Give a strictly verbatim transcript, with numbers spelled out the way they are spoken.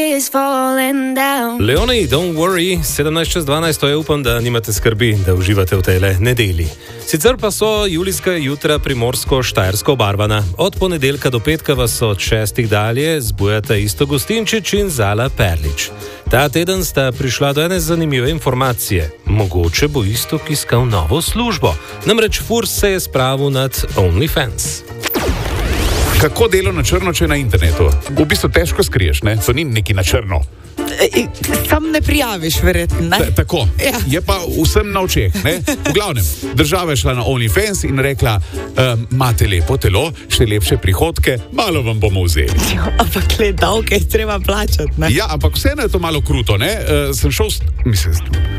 Leoni, don't worry, sedemnajst čez dvanajst, to je, upam, da nimate skrbi, da uživate v tejle nedeli. Sicer pa so julijska jutra primorsko-štajersko obarvana. Od ponedeljka do petka vas od šestih dalje zbujata Isto Gostinčič in Zala Perlič. Ta teden sta prišla do ene zanimive informacije. Mogoče bo Iztok iskal novo službo. Namreč Furs se je spravil nad OnlyFans. Kako delo na črno, če je na internetu? V bistvu težko skriješ, ne? To ni neki na črno. E, sam ne prijaviš, verjetno, ne? Ta, tako, ja. Je pa vsem na očeh, ne? V glavnem, država je šla na OnlyFans in rekla, imate um, lepo telo, še lepše prihodke, malo vam bomo vzeli. Jo, ampak gled, davke je treba plačati, ne? Ja, ampak vseeno je to malo kruto, ne? Uh, sem šel, mislim,